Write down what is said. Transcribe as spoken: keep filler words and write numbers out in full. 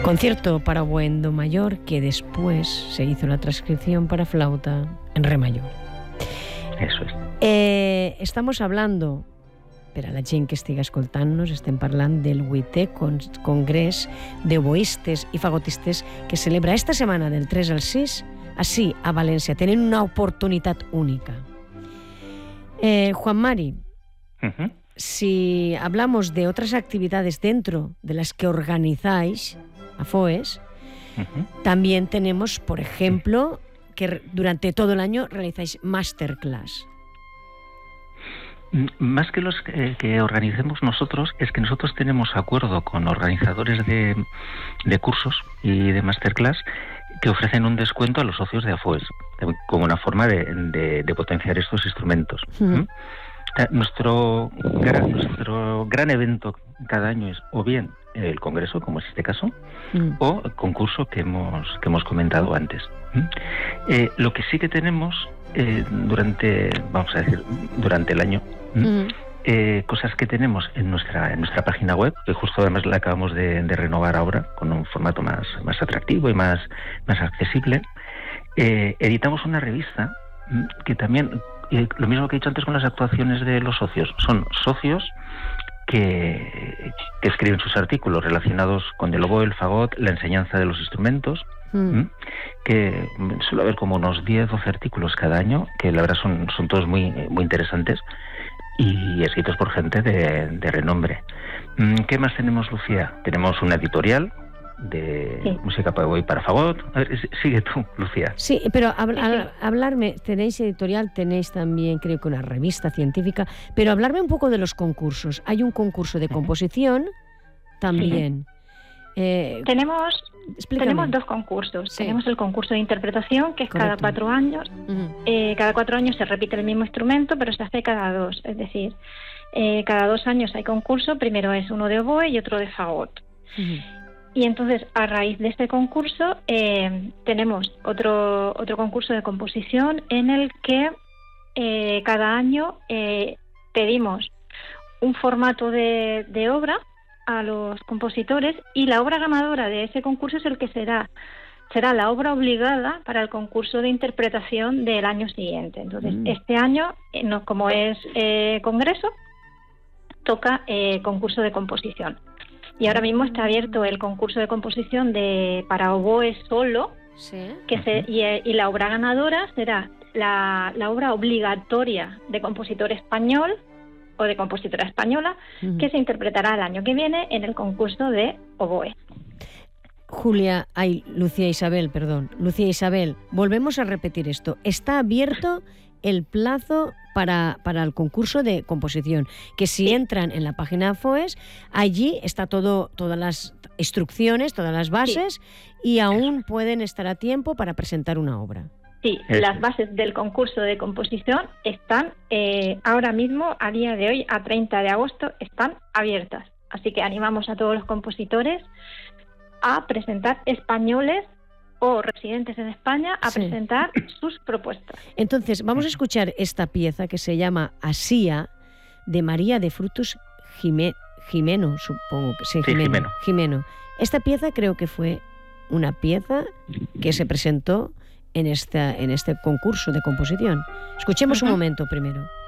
Concierto para oboe en do mayor, que después se hizo la transcripción para flauta en re mayor. Eso es. Eh, estamos hablando, per a la gent que estiga escoltant-nos, estem parlant del vuitè con congrés d'oboistes i fagotistes que celebra esta setmana del tres al sis així a València. Tenen una oportunitat única. Eh, Juan Mari, Uh-huh. si hablamos de otras actividades dentro de las que organizáis a FOES, Uh-huh. también tenemos, por ejemplo, que durante todo el año realizáis masterclass. Más que los que, que organicemos nosotros, es que nosotros tenemos acuerdo con organizadores de, de cursos y de masterclass que ofrecen un descuento a los socios de AFOES, como una forma de, de, de potenciar estos instrumentos. Uh-huh. ¿Mm? Nuestro gran, nuestro gran evento cada año es o bien el congreso, como es este caso, Uh-huh. o el concurso que hemos que hemos comentado antes. ¿Mm? Eh, lo que sí que tenemos eh, durante, vamos a decir, durante el año, ¿Mm? Uh-huh. eh, cosas que tenemos en nuestra en nuestra página web, que justo además la acabamos de, de renovar ahora con un formato más más atractivo y más más accesible. Eh, editamos una revista ¿Mm? que también, eh, lo mismo que he dicho antes con las actuaciones de los socios, son socios que, que escriben sus artículos relacionados con el oboe, el fagot, la enseñanza de los instrumentos, Uh-huh. ¿Mm? que suele haber como unos diez, doce artículos cada año, que la verdad son, son todos muy, muy interesantes y escritos por gente de, de renombre. ¿Qué más tenemos, Lucía? Tenemos una editorial de Sí. música para oboe y para fagot. A ver, sigue tú, Lucía. Sí, pero habl- al- hablarme, tenéis editorial, tenéis también creo que una revista científica, pero hablarme un poco de los concursos. Hay un concurso de composición también. Eh, Tenemos, explícame. tenemos dos concursos. Sí. Tenemos el concurso de interpretación, que es cada Correcto. cuatro años. Ujú. Eh, cada cuatro años se repite el mismo instrumento, pero se hace cada dos. Es decir, eh, cada dos años hay concurso. Primero es uno de oboe y otro de fagot. Ujú. Y entonces, a raíz de este concurso, eh, tenemos otro otro concurso de composición en el que eh, cada año eh, pedimos un formato de, de obra a los compositores, y la obra ganadora de ese concurso es el que será será la obra obligada para el concurso de interpretación del año siguiente. Entonces, Mm. este año, eh, no, como es eh, congreso, toca eh, concurso de composición. Y ahora mismo está abierto el concurso de composición de para oboe solo, Sí. que se, y, eh, y la obra ganadora será la, la obra obligatoria de compositor español o de compositora española, Ujú. que se interpretará el año que viene en el concurso de oboe. Julia, ay, Lucía Isabel, perdón. Lucía Isabel, volvemos a repetir esto. Está abierto el plazo para, para el concurso de composición, que si entran en la página FOES, allí está todo, todas las instrucciones, todas las bases, y aún pueden estar a tiempo para presentar una obra. Sí, Eso. las bases del concurso de composición están eh, ahora mismo, a día de hoy, a treinta de agosto, están abiertas. Así que animamos a todos los compositores a presentar, españoles o residentes en España, a Sí. presentar sus propuestas. Entonces, vamos a escuchar esta pieza que se llama Asía, de María de Frutos Jime- Jimeno, supongo que sí, Sí, Jimeno, Jimeno. Jimeno. Esta pieza creo que fue una pieza que se presentó en, esta, en este concurso de composición. Escuchemos un Ujú. momento primero.